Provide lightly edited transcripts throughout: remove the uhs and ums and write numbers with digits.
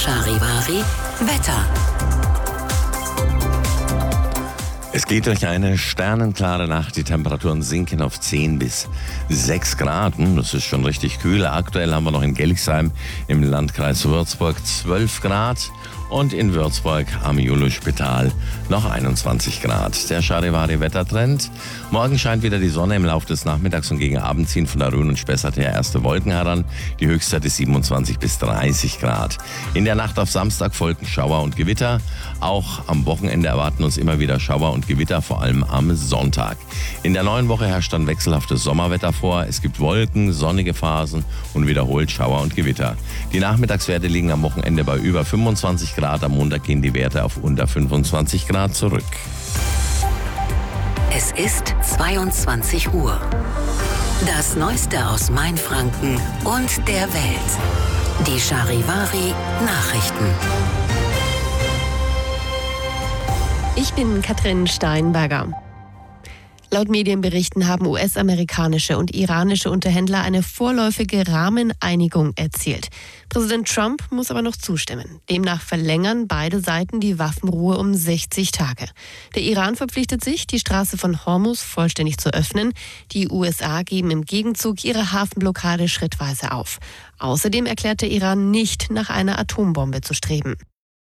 Charivari Wetter. Es geht durch eine sternenklare Nacht. Die Temperaturen sinken auf 10 bis 6 Grad. Das ist schon richtig kühl. Aktuell haben wir noch in Gelligsheim im Landkreis Würzburg 12 Grad und in Würzburg am Juluspital noch 21 Grad. Der Charivari-Wettertrend. Morgen scheint wieder die Sonne. Im Laufe des Nachmittags und gegen Abend ziehen von der Rhön und Spessart her erste Wolken heran. Die Höchstzeit ist 27 bis 30 Grad. In der Nacht auf Samstag folgen Schauer und Gewitter. Auch am Wochenende erwarten uns immer wieder Schauer und Gewitter, vor allem am Sonntag. In der neuen Woche herrscht dann wechselhaftes Sommerwetter vor. Es gibt Wolken, sonnige Phasen und wiederholt Schauer und Gewitter. Die Nachmittagswerte liegen am Wochenende bei über 25 Grad. Am Montag gehen die Werte auf unter 25 Grad zurück. Es ist 22 Uhr. Das Neueste aus Mainfranken und der Welt. Die Charivari Nachrichten. Ich bin Katrin Steinberger. Laut Medienberichten haben US-amerikanische und iranische Unterhändler eine vorläufige Rahmeneinigung erzielt. Präsident Trump muss aber noch zustimmen. Demnach verlängern beide Seiten die Waffenruhe um 60 Tage. Der Iran verpflichtet sich, die Straße von Hormuz vollständig zu öffnen. Die USA geben im Gegenzug ihre Hafenblockade schrittweise auf. Außerdem erklärt der Iran nicht, nach einer Atombombe zu streben.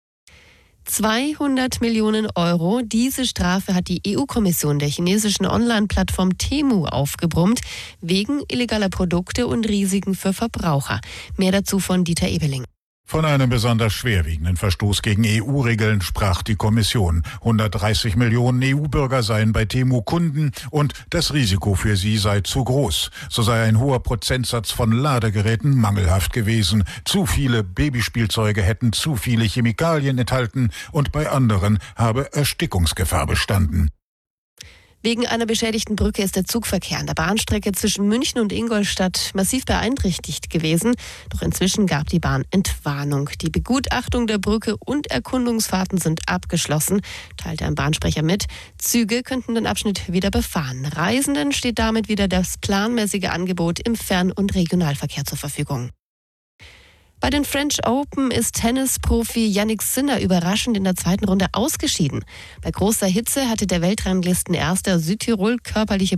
200 Millionen Euro. Diese Strafe hat die EU-Kommission der chinesischen Online-Plattform Temu aufgebrummt, wegen illegaler Produkte und Risiken für Verbraucher. Mehr dazu von Dieter Ebeling. Von einem besonders schwerwiegenden Verstoß gegen EU-Regeln sprach die Kommission. 130 Millionen EU-Bürger seien bei Temu Kunden und das Risiko für sie sei zu groß. So sei ein hoher Prozentsatz von Ladegeräten mangelhaft gewesen. Zu viele Babyspielzeuge hätten zu viele Chemikalien enthalten und bei anderen habe Erstickungsgefahr bestanden. Wegen einer beschädigten Brücke ist der Zugverkehr an der Bahnstrecke zwischen München und Ingolstadt massiv beeinträchtigt gewesen. Doch inzwischen gab die Bahn Entwarnung. Die Begutachtung der Brücke und Erkundungsfahrten sind abgeschlossen, teilte ein Bahnsprecher mit. Züge könnten den Abschnitt wieder befahren. Reisenden steht damit wieder das planmäßige Angebot im Fern- und Regionalverkehr zur Verfügung. Bei den French Open ist Tennisprofi Jannik Sinner überraschend in der zweiten Runde ausgeschieden. Bei großer Hitze hatte der Weltranglistenerste aus Südtirol körperliche